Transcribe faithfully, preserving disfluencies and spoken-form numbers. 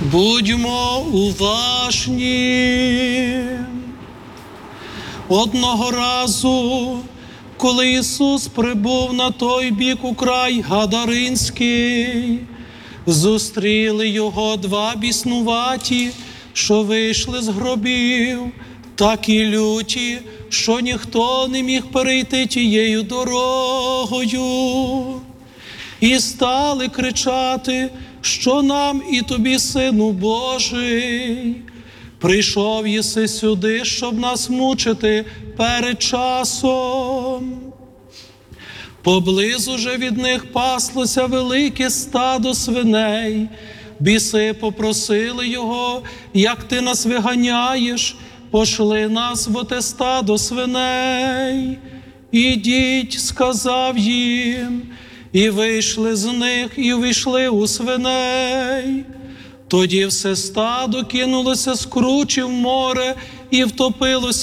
Будьмо уважні. Одного разу, коли Ісус прибув на той бік у край Гадаринський, зустріли його два біснуваті, що вийшли з гробів, такі люті, що ніхто не міг перейти тією дорогою. І стали кричати, що нам і тобі, Сину Божий, прийшов єси сюди, щоб нас мучити перед часом. Поблизу же від них паслося велике стадо свиней. Біси попросили його, як ти нас виганяєш, пошли нас в оте стадо свиней. Ідіть, сказав їм, і вийшли з них, і увійшли у свиней. Тоді все стадо кинулося з кручі в море і втопилося